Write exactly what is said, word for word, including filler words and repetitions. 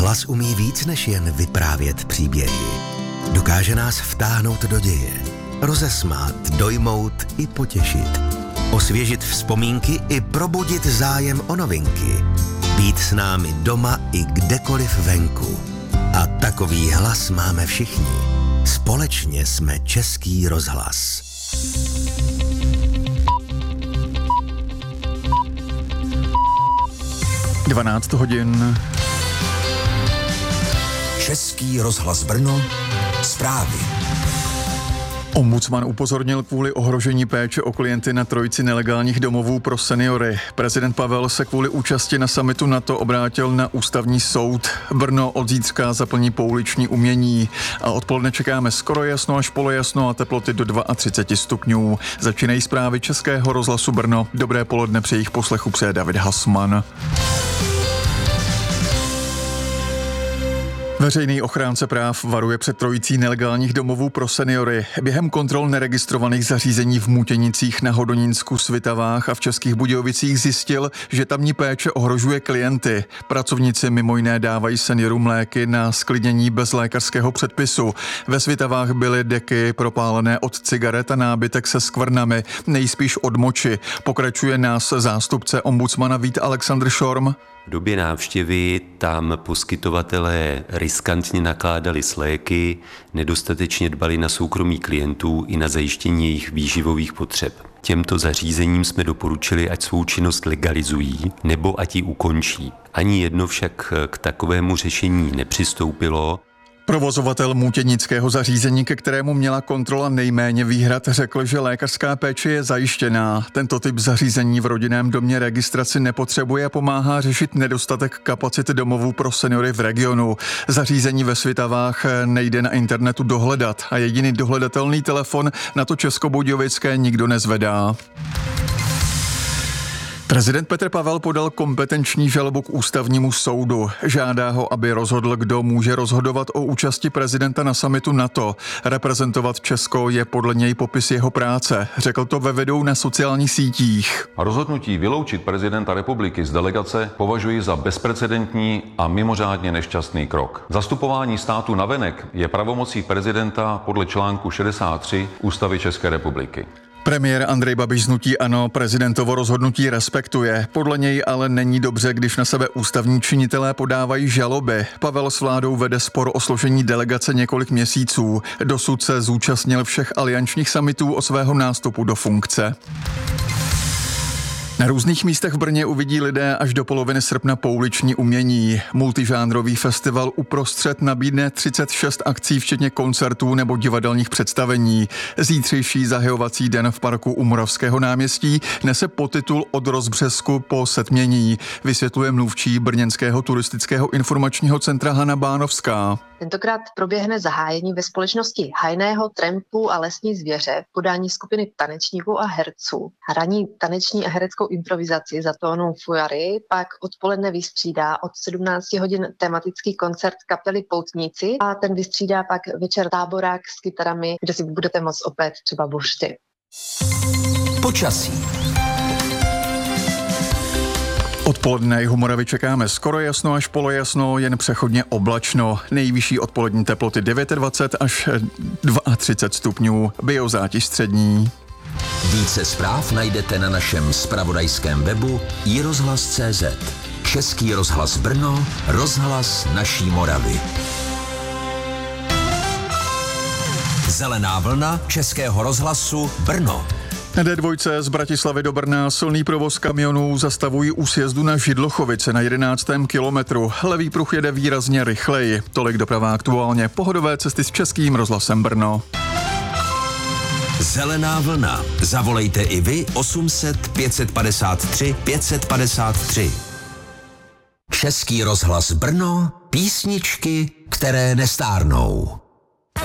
Rozhlas umí víc než jen vyprávět příběhy. Dokáže nás vtáhnout do děje, rozesmát, dojmout i potěšit, osvěžit vzpomínky i probudit zájem o novinky, být s námi doma i kdekoliv venku. A takový hlas máme všichni. Společně jsme Český rozhlas. dvanáct hodin. Český rozhlas Brno. Zprávy. Ombudsman upozornil kvůli ohrožení péče o klienty na trojici nelegálních domovů pro seniory. Prezident Pavel se kvůli účasti na summitu NATO obrátil na ústavní soud. Brno od zítřka zaplní pouliční umění. A odpoledne čekáme skoro jasno až polojasno a teploty do třicet dva stupňů. Začínají zprávy Českého rozhlasu Brno. Dobré poledne, při jejich poslechu přeje David Hasman. Veřejný ochránce práv varuje před trojicí nelegálních domovů pro seniory. Během kontrol neregistrovaných zařízení v Můtěnicích, na Hodonínsku, Svitavách a v Českých Budějovicích zjistil, že tamní péče ohrožuje klienty. Pracovníci mimo jiné dávají seniorům léky na zklidnění bez lékařského předpisu. Ve Svitavách byly deky propálené od cigaret a nábytek se skvrnami, nejspíš od moči. Pokračuje nás zástupce ombudsmana Vít Alexandr Šorm. V době návštěvy tam poskytovatelé riskantně nakládali s léky, nedostatečně dbali na soukromí klientů i na zajištění jejich výživových potřeb. Těmto zařízením jsme doporučili, ať svou činnost legalizují, nebo ať ji ukončí. Ani jedno však k takovému řešení nepřistoupilo. Provozovatel můtěnického zařízení, ke kterému měla kontrola nejméně výhrad, řekl, že lékařská péče je zajištěná. Tento typ zařízení v rodinném domě registraci nepotřebuje a pomáhá řešit nedostatek kapacit domovů pro seniory v regionu. Zařízení ve Svitavách nejde na internetu dohledat a jediný dohledatelný telefon na to českobudějovické nikdo nezvedá. Prezident Petr Pavel podal kompetenční žalobu k ústavnímu soudu. Žádá ho, aby rozhodl, kdo může rozhodovat o účasti prezidenta na summitu NATO. Reprezentovat Česko je podle něj popis jeho práce. Řekl to ve videu na sociálních sítích. Rozhodnutí vyloučit prezidenta republiky z delegace považuji za bezprecedentní a mimořádně nešťastný krok. Zastupování státu navenek je pravomocí prezidenta podle článku šedesát tři Ústavy České republiky. Premiér Andrej Babiš z hnutí ANO prezidentovo rozhodnutí respektuje. Podle něj ale není dobře, když na sebe ústavní činitelé podávají žaloby. Pavel s vládou vede spor o složení delegace několik měsíců. Dosud se zúčastnil všech aliančních summitů od svého nástupu do funkce. Na různých místech v Brně uvidí lidé až do poloviny srpna pouliční umění. Multižánrový festival uprostřed nabídne třicet šest akcí, včetně koncertů nebo divadelních představení. Zítřejší zahajovací den v parku u Moravského náměstí nese podtitul Od rozbřesku po setmění, vysvětluje mluvčí brněnského turistického informačního centra Hana Bánovská. Tentokrát proběhne zahájení ve společnosti hajného, trampu a lesní zvěře v podání skupiny tanečníků a herců. Hraní taneční a hereckou improvizaci za tónu Fujary pak odpoledne vystřídá od sedmnácti hodin tematický koncert kapely Poutníci a ten vystřídá pak večer táborák s kytarami, kde si budete moct opět třeba bušty. Počasí. Odpoledne u Moravy čekáme skoro jasno až polojasno, jen přechodně oblačno. Nejvyšší odpolední teploty dvacet devět až třicet dva stupňů, biozátiž střední. Více zpráv najdete na našem zpravodajském webu i rozhlas tečka cé zet. Český rozhlas Brno, rozhlas naší Moravy. Zelená vlna Českého rozhlasu Brno. Na dé dva z Bratislavy do Brna silný provoz kamionů zastavují u sjezdu na Židlochovice na jedenáctém kilometru. Levý pruh jede výrazně rychleji. Tolik doprava aktuálně. Pohodové cesty s Českým rozhlasem Brno. Zelená vlna. Zavolejte i vy osm set pět padesát tři pět padesát tři. Český rozhlas Brno. Písničky, které nestárnou.